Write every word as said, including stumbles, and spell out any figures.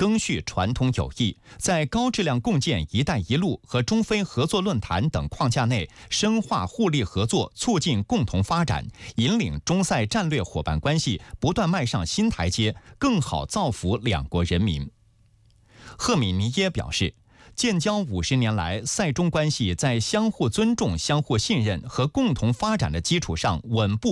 增续传统友谊，在高质量共建“一带一路”和中非合作论坛等框架内，深化互利合作，促进共同发展，引领中塞战略伙伴关系不断迈上新台阶，更好造福两国人民。赫米尼耶表示，建交五十年来，塞中关系在相互尊重、相互信任和共同发展的基础上稳步